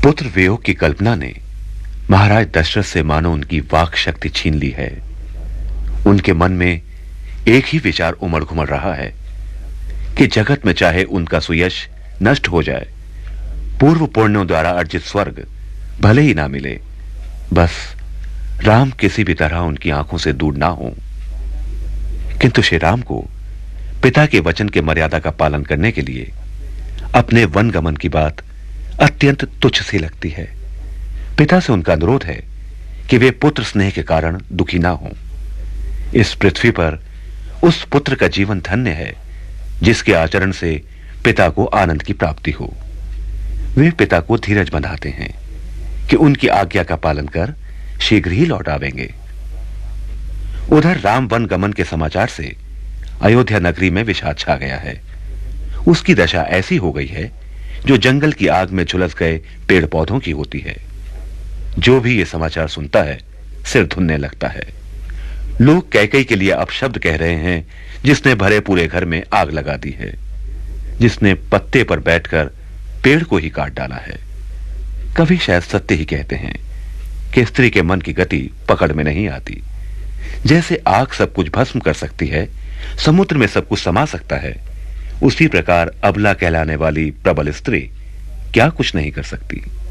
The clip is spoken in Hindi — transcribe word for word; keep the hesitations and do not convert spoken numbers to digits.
पुत्र वियोग की कल्पना ने महाराज दशरथ से मानो उनकी वाक शक्ति छीन ली है। उनके मन में एक ही विचार उमड़ घुमड़ रहा है कि जगत में चाहे उनका सुयश नष्ट हो जाए, पूर्व पुण्यों द्वारा अर्जित स्वर्ग भले ही ना मिले, बस राम किसी भी तरह उनकी आंखों से दूर ना हो। किंतु श्री राम को पिता के वचन के मर्यादा का पालन करने के लिए अपने वन गमन की बात अत्यंत तुच्छ सी लगती है। पिता से उनका अनुरोध है कि वे पुत्र स्नेह के कारण दुखी ना हों। इस पृथ्वी पर उस पुत्र का जीवन धन्य है जिसके आचरण से पिता को आनंद की प्राप्ति हो। वे पिता को धीरज बंधाते हैं कि उनकी आज्ञा का पालन कर शीघ्र ही लौट आवेंगे। उधर राम वन गमन के समाचार से अयोध्या नगरी में विषाद छा गया है। उसकी दशा ऐसी हो गई है जो जंगल की आग में झुलस गए पेड़ पौधों की होती है। जो भी ये समाचार सुनता है सिर धुनने लगता है। लोग कैकई के लिए अपशब्द कह रहे हैं, जिसने भरे पूरे घर में आग लगा दी है, जिसने पत्ते पर बैठकर पेड़ को ही काट डाला है। कभी शायद सत्य ही कहते हैं कि स्त्री के मन की गति पकड़ में नहीं आती। जैसे आग सब कुछ भस्म कर सकती है, समुद्र में सब कुछ समा सकता है, उसी प्रकार अबला कहलाने वाली प्रबल स्त्री क्या कुछ नहीं कर सकती।